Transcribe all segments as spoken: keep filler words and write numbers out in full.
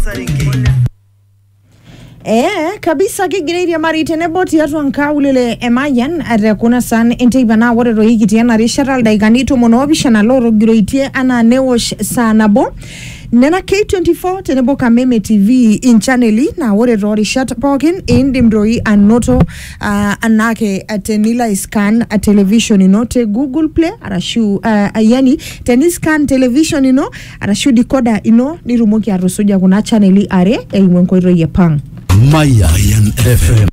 Eh kabisa kigireria mari tenebo tiatua nkaulele emayan arekuna san enteiba na wore roiki tiana rishara daiganito monobishana loro giroitie ana newosh sanabo nena K twenty-four tenebo Kameme T V in channeli na wore rori shat pogin indim roi anoto uh, anake atenila scan a television inote Google Play arashu uh, yani teniscan television ino arashu decoder ino nirumoki arusuja kuna channeli are e mwenkoiro yepang Mayan F M.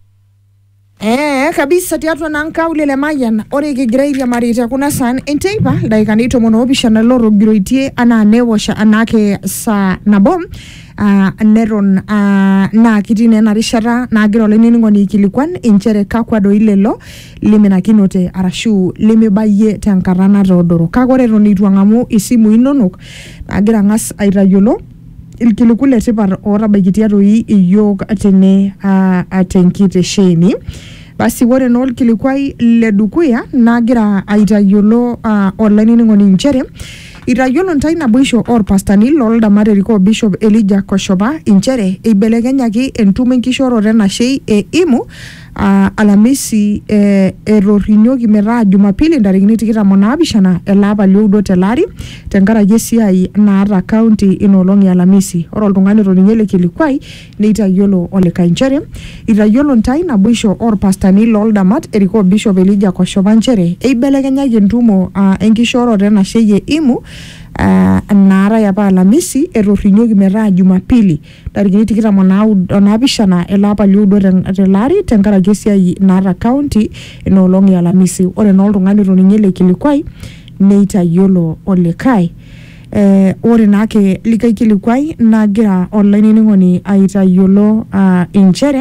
Eh kabisa tiatwa na nkaulele Mayan ore gigrairia marita kuna san enteiba daikanito monobishana loro giroitie ana newosha anake sa nabom uh, neron uh, na kitine na rishara na girole niningoni kilikwan inchere kakwado ilelo limena kinote arashu limebaye tankarana rodoro kagore ronitwangamu isimu inonok agira ngas airayolo ilkilikule tipar ora bagitia roi iyog atene uh, atenkite sheni basi wore no ilkilikwai ledukuya nagira aitayolo uh, online ngoni inchere irayolo ntaina bwisho or pastani lol damare riko Bishop Elijah Koshoba inchere ibelegenyaki entume nkishoro rena shei e imu uh, alamisi e, erorinyoki mera Jumapili ndarikini tikita monabishana elaba liudo telari tenkara yesiai naara county inolongi alamisi oro oltungani roninyele kilikwai neitayolo oleka inchere irayolo ntaina bwisho or pastani lol damat eriko Bishop Elijah Koshoba inchere ibelegenyaki entumo uh, enkishoro rena shei e imu Uh, nara ya pa alamisi erorinyoki mera Jumapili tarikini tikita monabishana elapa liudo telari tenkara yesiai naara county inolongi alamisi ore no oltungani roninyele kilikwai neitayolo olekai eh ore nake likai kilikwai nagira online ningoni aitayolo uh, inchere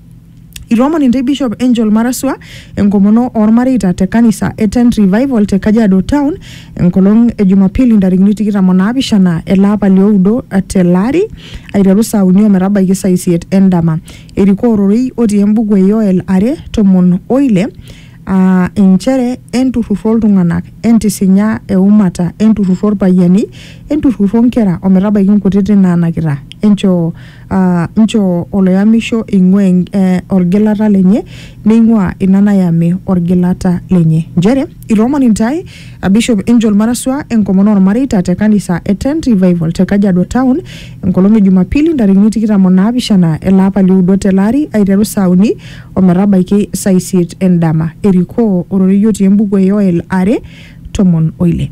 Iroman inte Bishop Angel Maraswa enkomono ormarita te kanisa Etent Revival te Kajiado Town enkolong e Jumapili ndarikini tikita monabishana elapa lioudo telari airerusa unio meraba ikisa isiet endama eriko ororei oti embugu yoel are tomon oile uh, inchere entururol tunganak entisinya eumata entururol payani entururol nkera omeraba ikinkutiti nanakita encho uh, encho oloyamisho ingwe uh, orgelata lenye ningwa inana yame orgelata lenye njere iroman intai uh, Bishop Angel Maraswa enkomono marita te kanisa Etent Revival te Kajiado Town enkolonge Jumapili ndarikini tikita monabishana elapa liudo telari aiteru sauni omeraba iki saisit endama eriko ororiyoti embugu yoel are tomon oile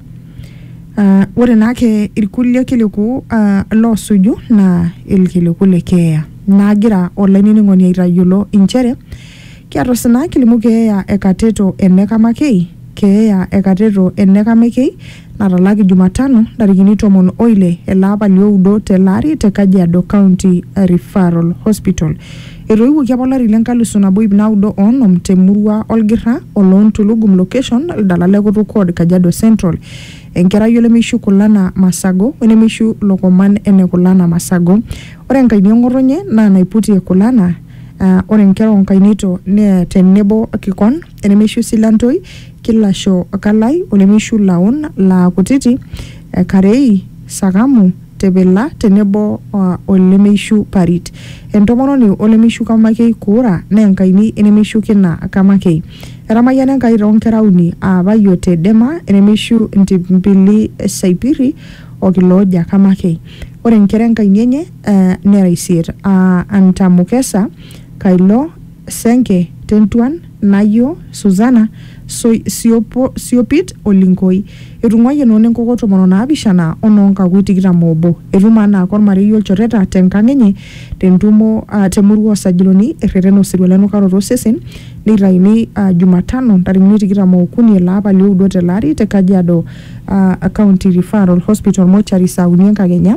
Uh, wore nake irkulie kiliku uh, lo suju na ilkiliku lekea nagira online ningoni aitayolo inchere kiarosina kilimu keya ekateto enekamakei keya ekateto enekamakei natalaki Jumatano darikini tomon oile elapa lioudo telari te Kajiado County Referral Hospital eroiwu kiapolari lenkalusu nabo ip naudo onom temurua olgira olontulugum location dalale kutukod Kajiado Central enkerai olemishu kulana Masago wenemishu lokoman ene kulana Masago ore enkaini ngoronye na naiputi kulana uh, ore enkera onkainito ne tenebo kikon enemishu silantoi kilasho kalai olemishu laun la kutiti uh, karei sagamu tebela tenebo uh, olemishu parit entomononi olemishu kamakei kura na enkaini enemishu kina kamakei eramayana enkai ronkerauni abayote dema enemishu ntimpili saipiri okiloja kamakei ore enkera enkaini enye uh, neraisiet uh, antamukesa kailo senke tentuan nayo Suzana so siopo siopit olinkoi etungwaye none nkokoto mono nabishana ononka kuitikita mobo erumana kormari yolchoreta tenkangenye tentumo uh, temurua sajiloni erereno sirwelano karoto sesen niraini uh, Jumatano tarimini tikita mokuni elapa liudo telari te Kajiado uh, County Referral Hospital mochari sauni Kenya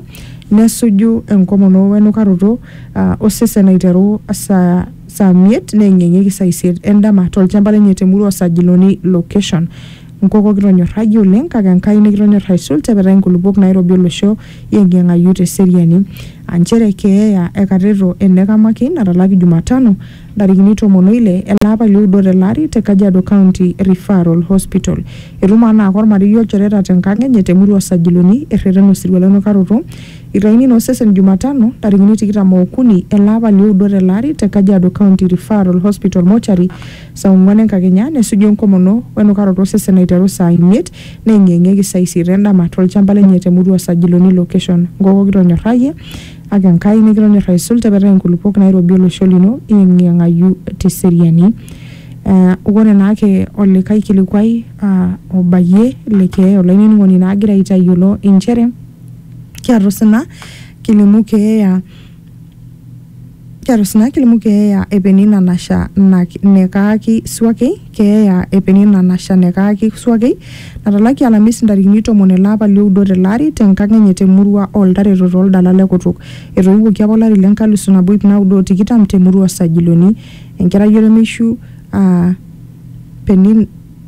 nesuju enkomono wenu karoto uh, osesen aiteru sa samiet nengenge kisaiset endama tolchamba lenye temurua sajiloni location nkoko kitonyorraji oleng kake enkai nikitonyorrai sul tepeta inkulupok Nairobi olosho yengenga yute seriani anchere keeya ekateto enekamaki natalaki Jumatano ndarikini tomon oile elapa liudo telari te Kajiado County Referral Hospital erumana kormari yolchoreta tenkangenye temurua sajiloni erreteno sirwelano karoto Iraini no sesen Jumatano tarikini tikitam okuni elapa liudo telari te Kajiado County Referral Hospital Mortuary saa ong'uan enkakenya nesuju enkomono wenukaroto sesen aiteru saa imiet neing'ieng'ieki saa isiet endama tolchamba lenye temurua Sajiloni location ngoko kitonyorrayie ake enkai nikitonyorra aisul tepetai inkulupuok Nairobi olosho lino ing'ieng'ayu teseriani. Uh, ore naake olikai kilikuai uh, obayie leke olainining'oni naagira aitayiolo inchere kiarusina kilimu keeya kiarusina kilimu keeya epenina nasha nekaaki swakei keeya epenina nasha nekaaki swakei natalaki alamisi ntarikini tomon elapa liudo telari tenkang' enye temurua oltareto toldala le Kutuk etoiwuoki apa olari lenkalusu nabo ip naudo tikitam temurua Sajiloni enkerai olemeishu uh, penin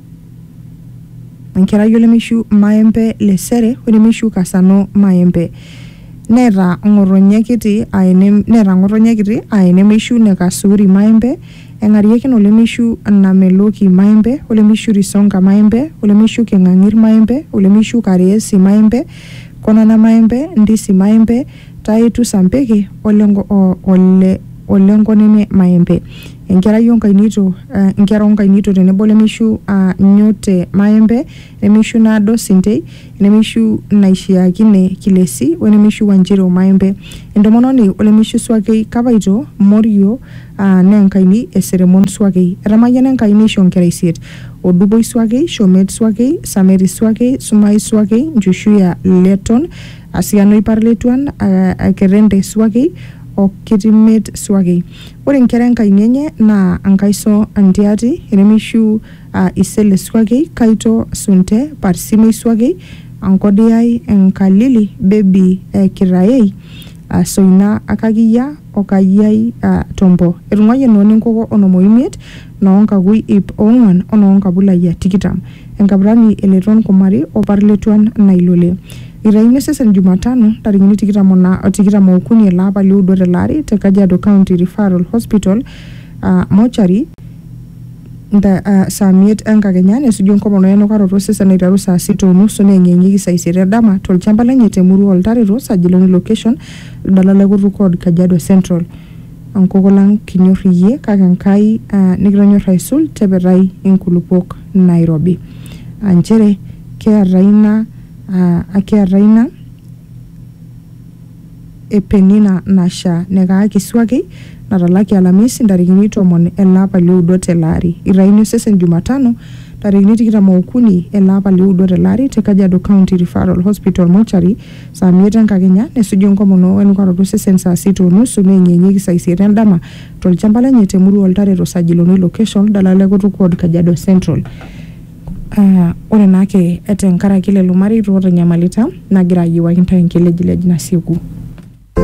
enkerai olemeishu Maembe Lesere olemeishu Kasano Maembe neeta ng'otonye kiti ainem neeta ng'otonye kiti ainemeishu Nekasuri Maembe eng'arieki olemeishu Nameloki Maembe olemeishu Risonga Maembe olemeishu Keng'ang'ir Maembe olemeishu Kareesi Maembe Konana Maembe Ndisi Maembe Taitu Sambeki olengo ole olengonene Maembe enkerai onkainito uh, nkera onkainito tenebo olemeishu uh, Nyote Maembe olemeishu Nado Sintei olemeishu Naishiakine Kilesi olemeishu Wanjiro Maembe entomononi olemeishu Swakei Kapaito Morio uh, nenkaini Eseremon Swakei etamayiana enkaini isho nkera isiet Oduboi Swakei Shomet Swakei Sameri Swakei Sumai Swakei Njushuya Leton Asiano Iparletuan uh, Kerende Swakei o Kitimet Swakei. Ore nkera enkaini enye naa Ankaiso Antiati enemeishu uh, Isele Swakei Kaito Sunte Parsimei Swakei Ankodiai Enkalili Baby uh, Kirayei uh, Soina Akakiya Okayiai uh, Tombo etung'uayie nooni nkoko onom oimiet noonkakui ip ong'uan onoonkabulai tikitam enkapurani Eleton Kumari oparletuan Nailole. Iraini sesen Jumatano tarikini tikitam na tikitam okuni elapa liudo telari te Kajiado County Referral Hospital uh, Mortuary nda uh, saa miet enkakenya nesuju enkomono enukaroto sesen aiteru saa sita onusu neing'ieng'ieki saa isiet endama tolchamba lenye temurua oltareto Sajiloni location dala le Kutuk Ward Kajiado Central enkoko lang kinyorr iyie kake enkai uh, nikitonyorr aisul tepetai inkulupuok Nairobi anchere keeta ina uh, keeta ina epenina nasha nekaaki Swakei natalaki alamisi ntarikini tomon elapa liudo telari iraini sesen Jumatano tarikini tikitam okuni elapa liudo telari te Kajiado County Referral Hospital Mortuary saa miet enkakenya nesuju enkomono wenukaroto sesen saa sita onusu neing'ieng'ieki saa isiet endama tolchamba lenye temurua oltareto Sajiloni location dala le Kutuk Ward Kajiado Central. Uh, ore naake etenkaraki lelo mareita ootanyamalita nagira ayiewaki ntae enkelejilej nasieku.